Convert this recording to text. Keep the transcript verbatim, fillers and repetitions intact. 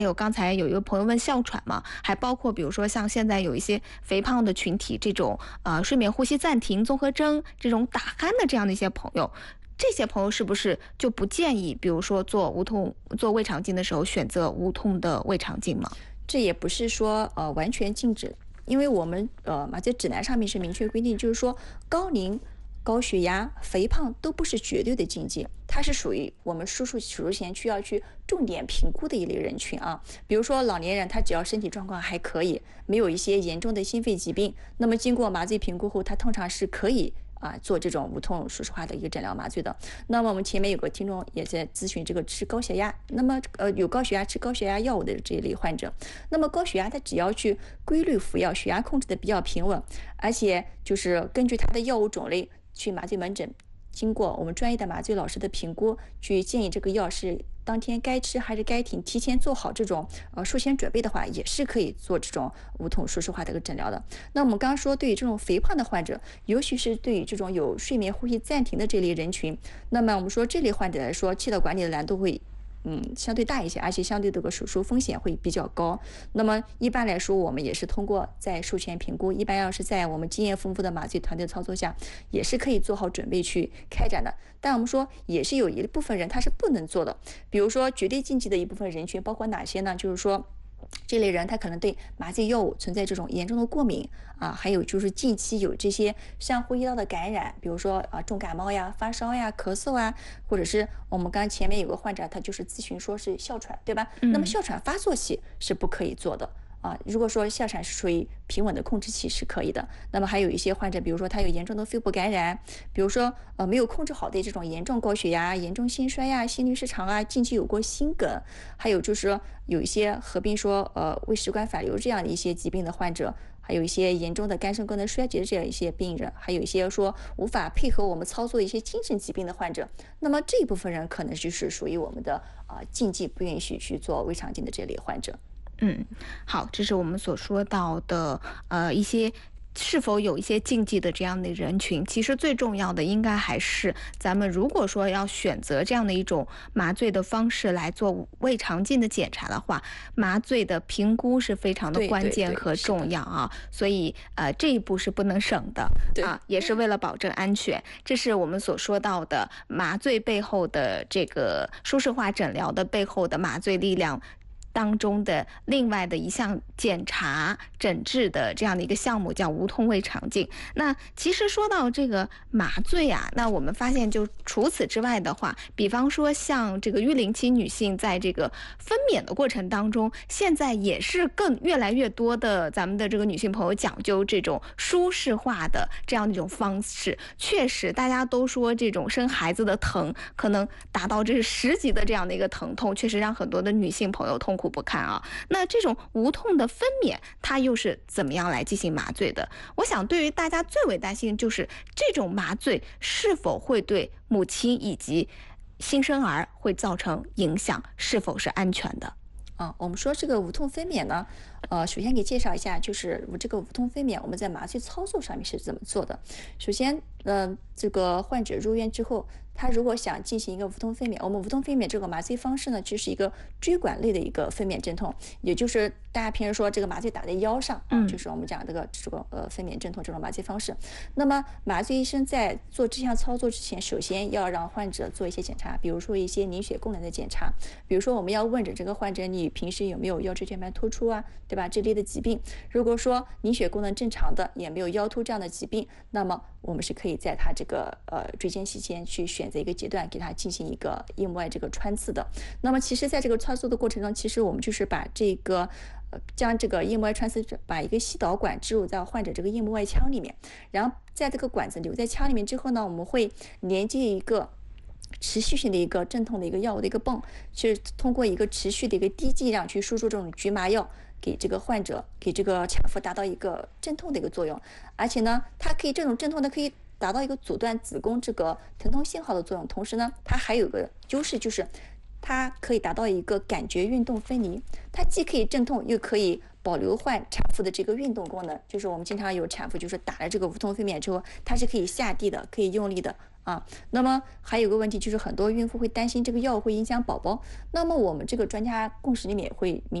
有刚才有一个朋友问哮喘嘛，还包括比如说像现在有一些肥胖的群体，这种呃睡眠呼吸暂停综合征这种打鼾的这样的一些朋友，这些朋友是不是就不建议，比如说做无痛做胃肠镜的时候选择无痛的胃肠镜吗？ 这也不是说呃完全禁止，因为我们呃麻醉指南上面是明确规定，就是说高龄、高血压、肥胖都不是绝对的禁忌，它是属于我们手术手术前需要去重点评估的一类人群啊。比如说老年人，他只要身体状况还可以，没有一些严重的心肺疾病，那么经过麻醉评估后，他通常是可以啊，做这种无痛手术化的一个诊疗麻醉的。那么我们前面有个听众也在咨询这个吃高血压，那么呃有高血压吃高血压药物的这一类患者，那么高血压他只要去规律服药，血压控制的比较平稳，而且就是根据他的药物种类去麻醉门诊，经过我们专业的麻醉老师的评估，去建议这个药是当天该吃还是该停，提前做好这种呃术前准备的话，也是可以做这种无痛手术化的一个诊疗的。那我们刚刚说，对于这种肥胖的患者，尤其是对于这种有睡眠呼吸暂停的这类人群，那么我们说这类患者来说，气道管理的难度会嗯，相对大一些，而且相对这个手术风险会比较高。那么一般来说，我们也是通过在术前评估，一般要是在我们经验丰富的麻醉团队操作下，也是可以做好准备去开展的。但我们说，也是有一部分人他是不能做的，比如说绝对禁忌的一部分人群，包括哪些呢？就是说，这类人他可能对麻醉药物存在这种严重的过敏啊，还有就是近期有这些上呼吸道的感染，比如说啊重感冒呀、发烧呀、咳嗽啊，或者是我们刚前面有个患者他就是咨询说是哮喘，对吧？ 嗯、 那么哮喘发作期是不可以做的。啊，如果说哮喘是属于平稳的控制期是可以的，那么还有一些患者，比如说他有严重的肺部感染，比如说呃没有控制好的这种严重高血压、严重心衰呀、心律失常啊，近期有过心梗，还有就是说有一些合并说呃胃食管反流这样的一些疾病的患者，还有一些严重的肝肾功能衰竭这样一些病人，还有一些说无法配合我们操作一些精神疾病的患者，那么这一部分人可能就是属于我们的啊、呃、禁忌不允许去做胃肠镜的这类患者。 嗯，好，这是我们所说到的呃一些是否有一些禁忌的这样的人群。其实最重要的应该还是咱们如果说要选择这样的一种麻醉的方式来做胃肠镜的检查的话，麻醉的评估是非常的关键和重要啊，所以呃这一步是不能省的啊，也是为了保证安全。这是我们所说到的麻醉背后的这个舒适化诊疗的背后的麻醉力量当中的另外的一项检查诊治的这样的一个项目，叫无痛胃肠镜。那其实说到这个麻醉啊，那我们发现就除此之外的话，比方说像这个育龄期女性在这个分娩的过程当中，现在也是更越来越多的咱们的这个女性朋友讲究这种舒适化的这样的一种方式。确实大家都说这种生孩子的疼可能达到这是十级的这样的一个疼痛，确实让很多的女性朋友痛苦不堪啊。那这种无痛的分娩它又是怎么样来进行麻醉的？我想对于大家最为担心就是这种麻醉是否会对母亲以及新生儿会造成影响，是否是安全的？ 啊，我们说这个无痛分娩呢，呃，首先给介绍一下，就是这个无痛分娩我们在麻醉操作上面是怎么做的。首先，呃，这个患者入院之后，他如果想进行一个无痛分娩，我们无痛分娩这个麻醉方式呢，就是一个椎管类的一个分娩镇痛，也就是大家平时说这个麻醉打在腰上啊，就是我们讲这个这个呃分娩镇痛这种麻醉方式。那么麻醉医生在做这项操作之前，首先要让患者做一些检查，比如说一些凝血功能的检查，比如说我们要问诊这个患者你平时有没有腰椎间盘突出啊，对吧？这类的疾病，如果说凝血功能正常的，也没有腰突这样的疾病，那么我们是可以在他这个呃椎间期间去选择一个阶段给他进行一个硬膜外这个穿刺的。那么其实在这个穿刺的过程中，其实我们就是把这个呃将这个硬膜外穿刺把一个吸导管植入在患者这个硬膜外腔里面，然后在这个管子留在腔里面之后呢，我们会连接一个持续性的一个镇痛的一个药物的一个泵，去通过一个持续的一个低剂量去输出这种局麻药给这个患者，给这个产妇达到一个镇痛的一个作用。而且呢，它可以这种镇痛的可以达到一个阻断子宫这个疼痛信号的作用，同时呢，它还有个优势就是它可以达到一个感觉运动分离，它既可以镇痛，又可以保留患产妇的这个运动功能。就是我们经常有产妇就是打了这个无痛分娩之后，它是可以下地的，可以用力的啊。那么还有个问题就是很多孕妇会担心这个药会影响宝宝，那么我们这个专家共识里面会明